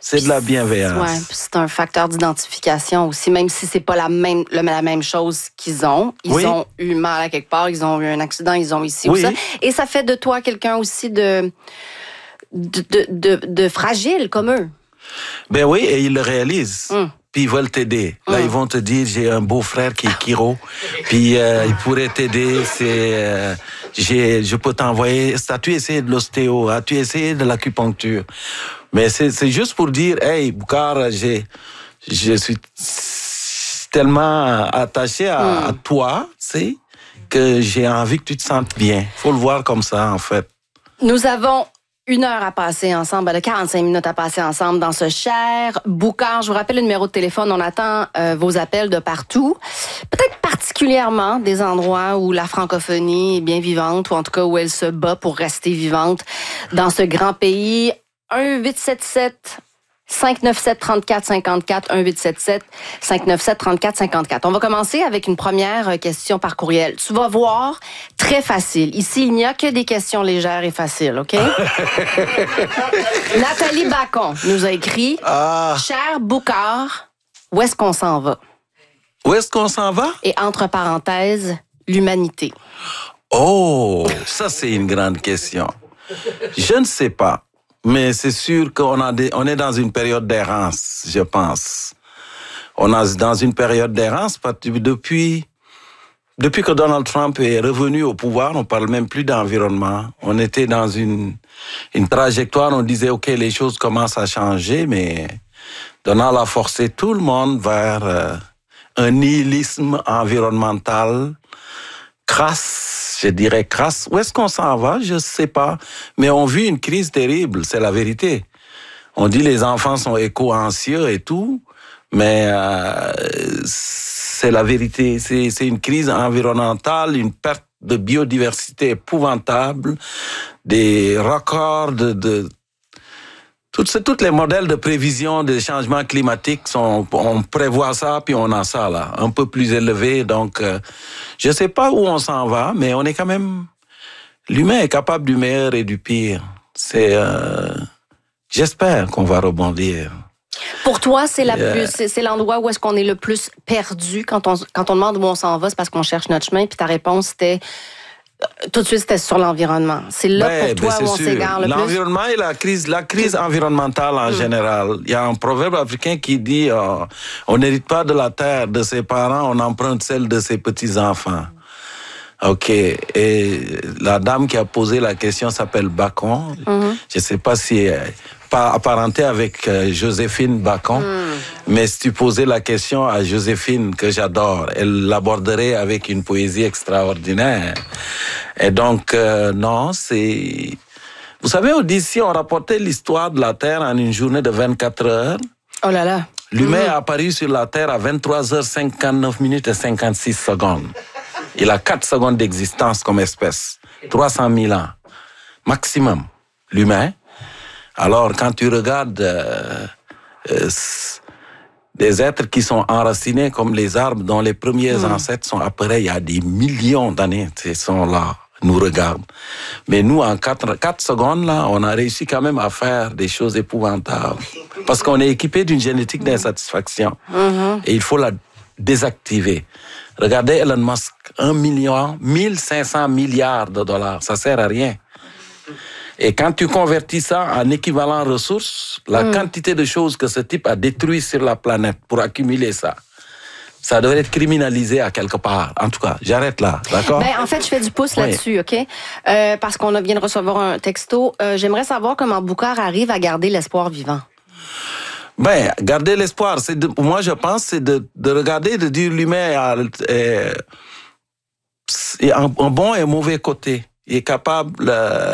C'est de la bienveillance. Ouais, puis c'est un facteur d'identification aussi, même si c'est pas la même chose qu'ils ont. Ils ont eu mal à quelque part, ils ont eu un accident, ils ont ici ou ça. Et ça fait de toi quelqu'un aussi de fragile comme eux. Ben oui, et ils le réalisent. Puis ils veulent t'aider. Là, ils vont te dire, j'ai un beau-frère qui est chiro, puis il pourrait t'aider. Je peux t'envoyer. As-tu essayé de l'ostéo? As-tu essayé de l'acupuncture? Mais c'est juste pour dire, hey, Boucar, je suis tellement attaché à toi, tu sais, que j'ai envie que tu te sentes bien. Faut le voir comme ça, en fait. Nous avons 1 heure à passer ensemble, 45 minutes à passer ensemble dans ce cher Boucar. Je vous rappelle le numéro de téléphone. On attend vos appels de partout. Peut-être particulièrement des endroits où la francophonie est bien vivante, ou en tout cas où elle se bat pour rester vivante dans ce grand pays. 1-877-597-3454, 1-877-597-3454. On va commencer avec une première question par courriel. Tu vas voir, très facile. Ici, il n'y a que des questions légères et faciles, OK? Nathalie Bacon nous a écrit « Cher Boucar, où est-ce qu'on s'en va? » Où est-ce qu'on s'en va? Et entre parenthèses, l'humanité. Oh, ça c'est une grande question. Je ne sais pas. Mais c'est sûr qu'on est dans une période d'errance, je pense. On est dans une période d'errance parce que depuis que Donald Trump est revenu au pouvoir, on parle même plus d'environnement. On était dans une trajectoire, on disait, OK, les choses commencent à changer, mais Donald a forcé tout le monde vers un nihilisme environnemental crasse, je dirais crasse. Où est-ce qu'on s'en va? Je ne sais pas. Mais on vit une crise terrible, c'est la vérité. On dit les enfants sont éco-anxieux et tout, mais c'est la vérité. C'est une crise environnementale, une perte de biodiversité épouvantable, des records Tous les modèles de prévision des changements climatiques on prévoit ça, puis on a ça là, un peu plus élevé. Donc, je sais pas où on s'en va, mais on est quand même. L'humain est capable du meilleur et du pire. J'espère qu'on va rebondir. Pour toi, c'est l'endroit où est-ce qu'on est le plus perdu quand on demande où on s'en va, c'est parce qu'on cherche notre chemin. Puis ta réponse c'était. Tout de suite, c'était sur l'environnement. C'est là pour toi où on s'égare le plus. L'environnement et la crise environnementale en général. Il y a un proverbe africain qui dit on n'hérite pas de la terre de ses parents, on emprunte celle de ses petits-enfants. OK. Et la dame qui a posé la question s'appelle Bacon. Je ne sais pas si pas apparentée avec Joséphine Bacon, mais si tu posais la question à Joséphine, que j'adore, elle l'aborderait avec une poésie extraordinaire. Et donc, non, c'est... Vous savez, d'ici, on rapportait l'histoire de la Terre en une journée de 24 heures. Oh là là. L'humain est apparu sur la Terre à 23h59 et 56 secondes. Il a 4 secondes d'existence comme espèce. 300 000 ans. Maximum. L'humain. Alors, quand tu regardes des êtres qui sont enracinés comme les arbres, dont les premiers ancêtres sont apparus il y a des millions d'années, ils sont là, nous regardent. Mais nous, en 4 secondes, là, on a réussi quand même à faire des choses épouvantables. Parce qu'on est équipé d'une génétique d'insatisfaction. Et il faut la désactiver. Regardez Elon Musk, 1,500 milliards de dollars, ça sert à rien. Et quand tu convertis ça en équivalent ressources, la quantité de choses que ce type a détruit sur la planète pour accumuler ça devrait être criminalisé à quelque part. En tout cas, j'arrête là, d'accord? En fait, je fais du pouce là-dessus, OK? Parce qu'on vient de recevoir un texto. J'aimerais savoir comment Boucar arrive à garder l'espoir vivant. Garder l'espoir, moi je pense, c'est de regarder, de dire l'humain a un bon et un mauvais côté. Il est capable...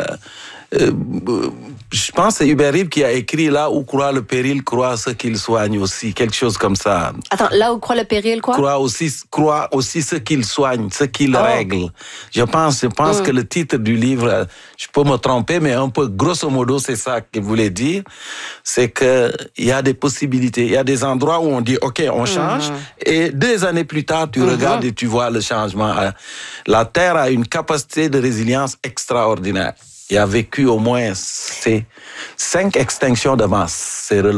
je pense que c'est Hubert Reeves qui a écrit « Là où croit le péril, croit ce qu'il soigne aussi », quelque chose comme ça. Attends, là où croit le péril, quoi? Croit aussi ce qu'il soigne, ce qu'il règle. Je pense que le titre du livre, je peux me tromper, mais un peu grosso modo, c'est ça qu'il voulait dire. C'est qu'il y a des possibilités, il y a des endroits où on dit « OK, on change », et 2 années plus tard, tu regardes et tu vois le changement. La Terre a une capacité de résilience extraordinaire. Il a vécu au moins 5 extinctions de masse. C'est